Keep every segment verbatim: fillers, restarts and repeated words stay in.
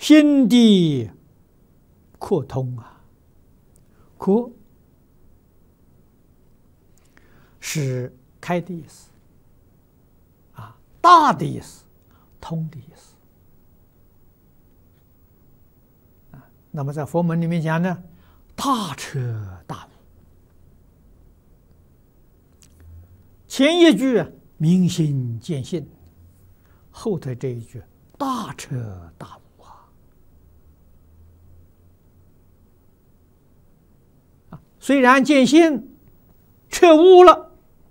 心地扩通啊，扩是开的意思啊，大的意思，通的意思啊。那么在佛门里面讲呢，大彻大悟。前一句明心见性，后头这一句大彻大悟啊！虽然见性彻悟了，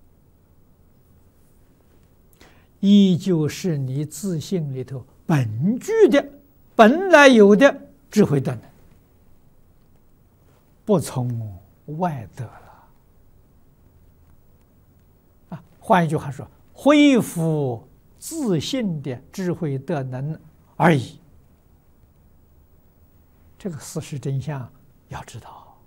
依旧是你自性里头本具的、本来有的智慧德能，不从外得了。啊，换一句话说，恢复自信的智慧德能而已。这个事实真相要知道。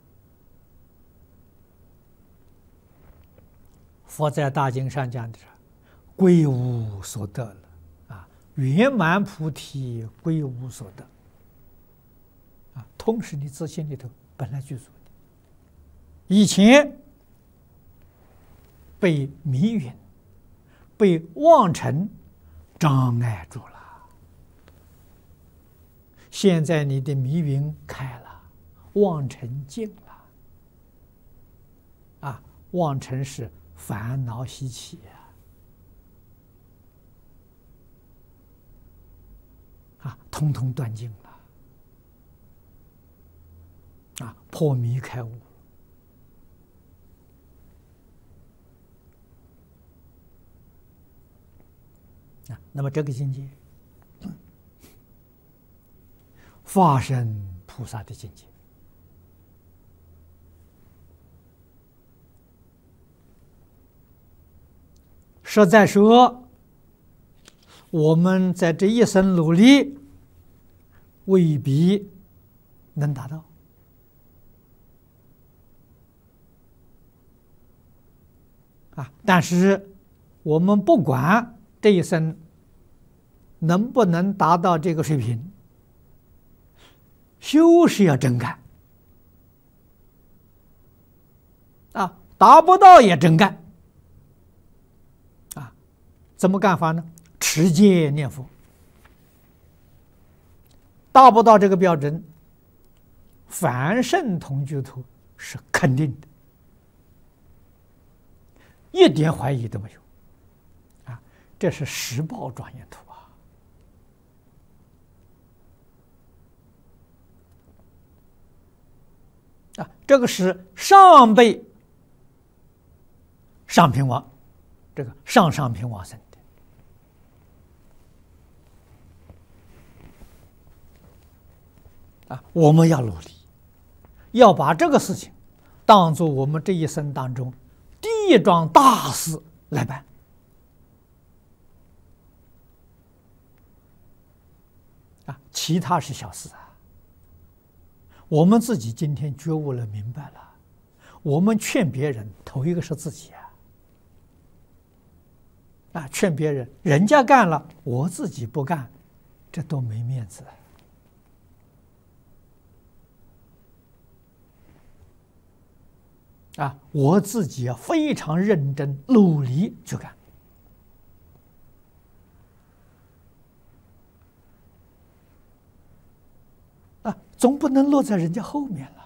佛在大经上讲的是归无所得了啊，圆满菩提归无所得啊，通是你自信里头本来具足的，以前被迷云、被妄尘障碍住了，现在你的迷云开了，妄尘尽了啊！妄尘是烦恼习气呀，啊，通通断尽了，啊，破迷开悟。啊，那么这个境界，化身菩萨的境界，实在说，我们在这一生努力，未必能达到。啊，但是我们不管这一生能不能达到这个水平，修是要真干啊，达不到也真干啊。怎么干法呢？持戒念佛，达不到这个标准，凡圣同居土是肯定的，一点怀疑都没有。这是实报庄严图啊！啊，这个是上辈上品往，这个上上品往生的啊！我们要努力，要把这个事情当作我们这一生当中第一桩大事来办。啊，其他是小事啊。我们自己今天觉悟了、明白了，我们劝别人，头一个是自己啊。啊，劝别人，人家干了，我自己不干，这多没面子啊！啊，我自己要非常认真、努力去干。啊，总不能落在人家后面了。